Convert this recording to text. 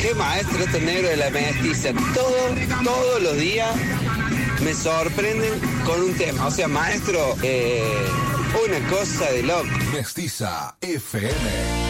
Qué maestro este negro de la mestiza. Todos los días me sorprenden con un tema. O sea, maestro, una cosa de loco. Mestiza FM.